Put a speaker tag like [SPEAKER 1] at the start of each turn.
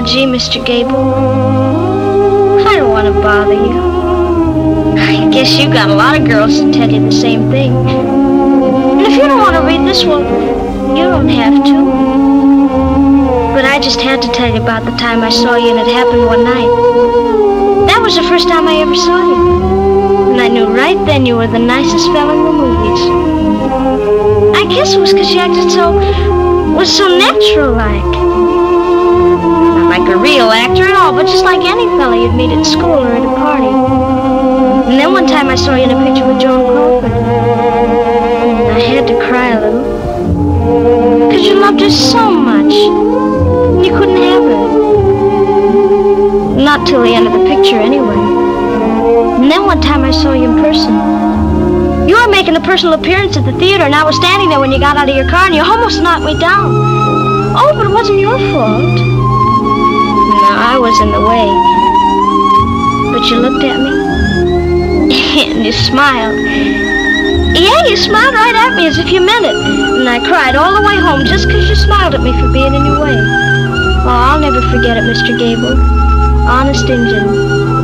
[SPEAKER 1] Gee, Mr. Gable, I don't want to bother you. I guess you got a lot of girls to tell you the same thing. And if you don't want to read this, well, you don't have to. But I just had to tell you about the time I saw you and it happened one night. That was the first time I ever saw you. And I knew right then you were the nicest fella in the movies. I guess it was because you acted so natural-like. Not like a real actor at all, but just like any fella you'd meet at school or at a party. And then one time I saw you in a picture with Joan Crawford. I had to cry a little. Because you loved her so much. And you couldn't have her. Not till the end of the picture, anyway. And then one time I saw you in person. You were making a personal appearance at the theater, and I was standing there when you got out of your car, and you almost knocked me down. Oh, but it wasn't your fault. No, I was in the way. But you looked at me, and you smiled. Yeah, you smiled right at me as if you meant it. And I cried all the way home just because you smiled at me for being in your way. Oh, I'll never forget it, Mr. Gable. Honest Injun.